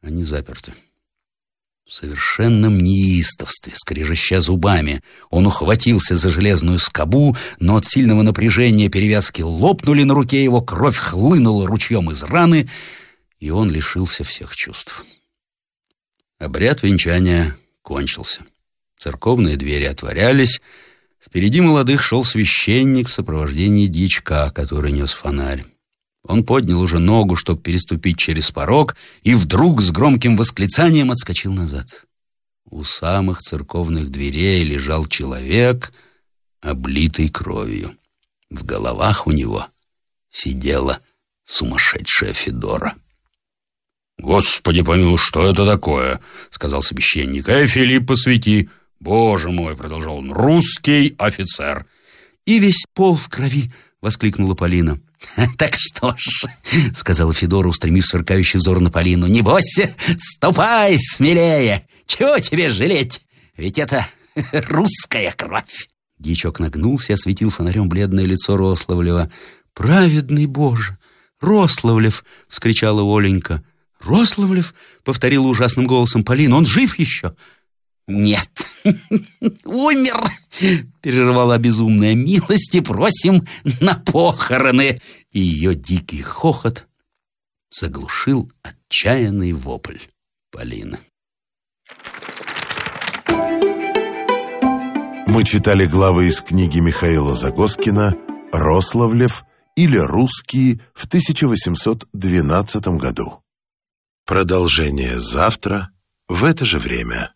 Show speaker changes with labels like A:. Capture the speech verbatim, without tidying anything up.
A: Они заперты. В совершенном неистовстве, скрежеща зубами, он ухватился за железную скобу, но от сильного напряжения перевязки лопнули на руке его, кровь хлынула ручьем из раны, и он лишился всех чувств. Обряд венчания кончился. Церковные двери отворялись. Впереди молодых шел священник в сопровождении дьячка, который нес фонарь. Он поднял уже ногу, чтобы переступить через порог, и вдруг с громким восклицанием отскочил назад. У самых церковных дверей лежал человек, облитый кровью. В головах у него сидела сумасшедшая Федора. «Господи помилуй, что это такое?» — сказал священник. «Эй, Филипп, посвети!» «Боже мой!» — продолжал он. «Русский офицер!»
B: «И весь пол в крови!» — воскликнула Полина.
C: «Так что ж», — сказала Федора, устремив сверкающий взор на Полину, «не бойся, ступай смелее. Чего тебе жалеть? Ведь это русская кровь».
B: Дьячок нагнулся и осветил фонарем бледное лицо Рославлева. «Праведный Боже! Рославлев!» — вскричала Оленька. «Рославлев?» — повторила ужасным голосом Полина. «Он жив еще?»
C: «Нет, умер», — перервала безумная. «Милости просим на похороны».
B: И ее дикий хохот заглушил отчаянный вопль Полины.
D: Мы читали главы из книги Михаила Загоскина «Рославлев» или «Русские» в тысяча восемьсот двенадцатом году. Продолжение завтра в это же время.